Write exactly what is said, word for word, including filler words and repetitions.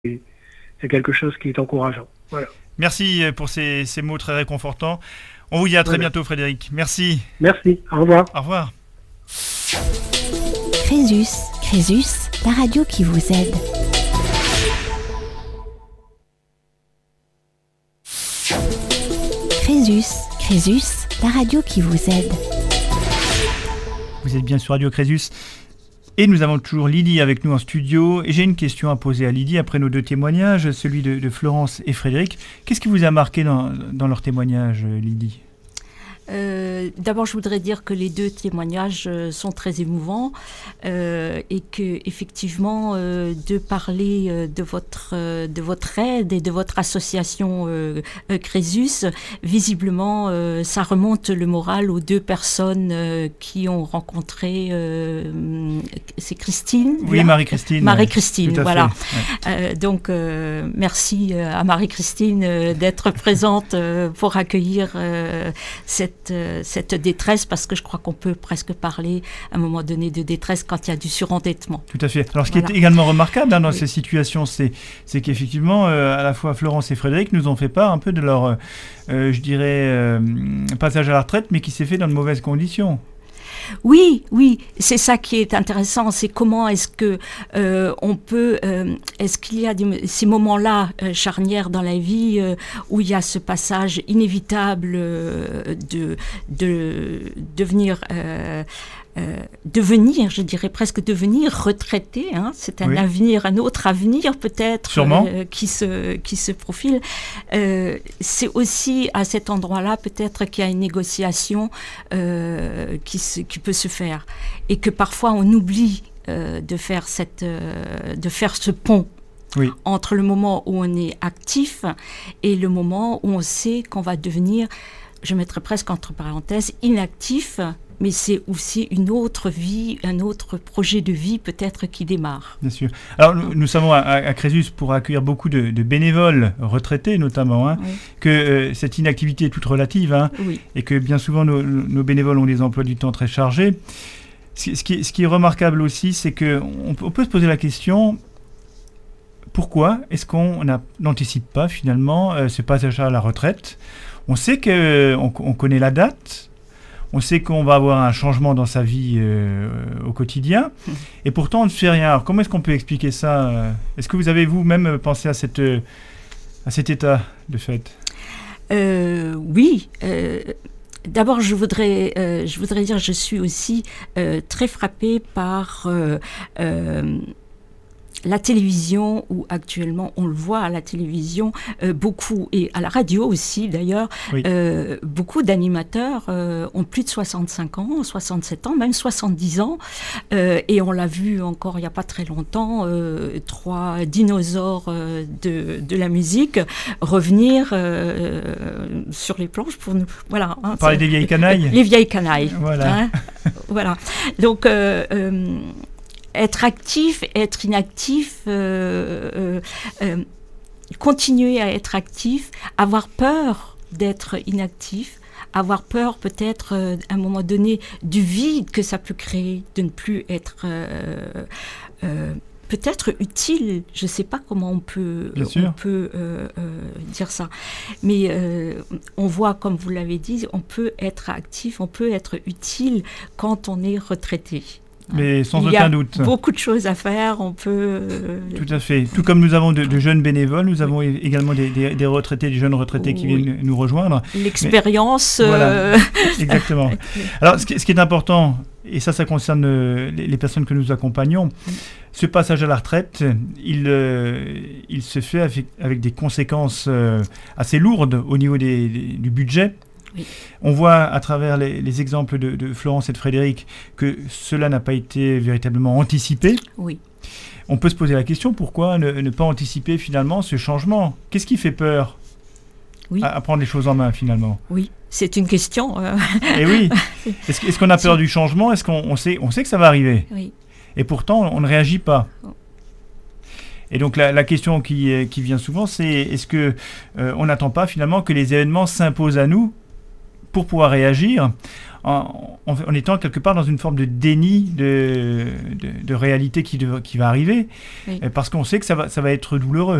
c'est quelque chose qui est encourageant. Voilà. Merci pour ces, ces mots très réconfortants. On vous dit à très voilà. bientôt, Frédéric. Merci. Merci. Au revoir. Au revoir. Crésus, Crésus, la radio qui vous aide. Crésus, Crésus, la radio qui vous aide. Vous êtes bien sur Radio Crésus. Et nous avons toujours Lydie avec nous en studio. Et j'ai une question à poser à Lydie après nos deux témoignages, celui de, de Florence et Frédéric. Qu'est-ce qui vous a marqué dans, dans leur témoignage, Lydie ? Euh, d'abord, je voudrais dire que les deux témoignages euh, sont très émouvants euh, et que effectivement, euh, de parler euh, de votre euh, de votre aide et de votre association euh, euh, Crésus, visiblement, euh, ça remonte le moral aux deux personnes euh, qui ont rencontré. Euh, c'est Christine. Oui, là Marie-Christine. Marie-Christine, ouais, voilà. Fait, ouais. Euh, donc, euh, merci à Marie-Christine euh, d'être présente euh, pour accueillir euh, cette cette détresse, parce que je crois qu'on peut presque parler à un moment donné de détresse quand il y a du surendettement. Tout à fait. Alors ce qui voilà. est également remarquable hein, dans oui. ces situations, c'est, c'est qu'effectivement, euh, à la fois Florence et Frédéric nous ont fait part un peu de leur, euh, je dirais, euh, passage à la retraite, mais qui s'est fait dans de mauvaises conditions. Oui, oui, c'est ça qui est intéressant, c'est comment est-ce que euh, on peut, euh, est-ce qu'il y a des, ces moments-là euh, charnières dans la vie euh, où il y a ce passage inévitable euh, de de devenir euh, Euh, devenir, je dirais presque devenir retraité, hein, c'est un oui. avenir, un autre avenir peut-être euh, qui se qui se profile. Euh, c'est aussi à cet endroit-là peut-être qu'il y a une négociation euh, qui se, qui peut se faire et que parfois on oublie euh, de faire cette euh, de faire ce pont. Oui. Entre le moment où on est actif et le moment où on sait qu'on va devenir, je mettrais presque entre parenthèses, inactif. Mais c'est aussi une autre vie, un autre projet de vie peut-être qui démarre. Bien sûr. Alors nous, nous savons à, à Crésus, pour accueillir beaucoup de, de bénévoles retraités notamment, hein, oui. que euh, cette inactivité est toute relative hein, oui. et que bien souvent nos, nos bénévoles ont des emplois du temps très chargés. Ce, ce, qui, ce qui est remarquable aussi, c'est qu'on on peut se poser la question, pourquoi est-ce qu'on n'anticipe pas finalement euh, ce passage à la retraite ? On sait qu'on on connaît la date. On sait qu'on va avoir un changement dans sa vie euh, au quotidien, et pourtant on ne fait rien. Alors comment est-ce qu'on peut expliquer ça euh, Est-ce que vous avez vous-même pensé à, cette, euh, à cet état de fait euh, Oui. Euh, d'abord, je voudrais, euh, je voudrais dire, je suis aussi euh, très frappée par euh, euh, la télévision, où actuellement on le voit à la télévision euh, beaucoup, et à la radio aussi d'ailleurs, oui. euh, beaucoup d'animateurs euh, ont plus de soixante-cinq ans, soixante-sept ans, même soixante-dix ans, euh, et on l'a vu encore il n'y a pas très longtemps, euh, trois dinosaures euh, de, de la musique revenir euh, sur les planches pour nous. Voilà. Hein, parler des vieilles canailles. Les vieilles canailles. Voilà. Hein, voilà. Donc. Euh, euh, Être actif, être inactif, euh, euh, euh, continuer à être actif, avoir peur d'être inactif, avoir peur peut-être euh, à un moment donné du vide que ça peut créer, de ne plus être euh, euh, peut-être utile. Je ne sais pas comment on peut, on peut euh, euh, dire ça, mais euh, on voit, comme vous l'avez dit, on peut être actif, on peut être utile quand on est retraité. Mais sans Il aucun doute. Il y a beaucoup de choses à faire, on peut... Euh... Tout à fait. Tout comme nous avons de, de jeunes bénévoles, nous avons oui. également des, des, des retraités, des jeunes retraités oui. qui viennent nous rejoindre. L'expérience... Mais, euh... Voilà, exactement. Alors, ce qui, ce qui est important, et ça, ça concerne les, les personnes que nous accompagnons, oui. ce passage à la retraite, il, euh, il se fait avec, avec des conséquences euh, assez lourdes au niveau des, des, du budget. Oui. On voit à travers les, les exemples de, de Florence et de Frédéric que cela n'a pas été véritablement anticipé. Oui. On peut se poser la question, pourquoi ne, ne pas anticiper finalement ce changement ? Qu'est-ce qui fait peur oui. à, à prendre les choses en main finalement ? Oui, c'est une question. Euh... Et oui. Est-ce, est-ce qu'on a peur du changement ? Est-ce qu'on on sait, on sait que ça va arriver ? Oui. Et pourtant, on ne réagit pas. Oh. Et donc la, la question qui, qui vient souvent, c'est est-ce qu'on euh, n'attend pas finalement que les événements s'imposent à nous pour pouvoir réagir, en, en, en étant quelque part dans une forme de déni de, de, de réalité qui, de, qui va arriver, oui. parce qu'on sait que ça va, ça va être douloureux.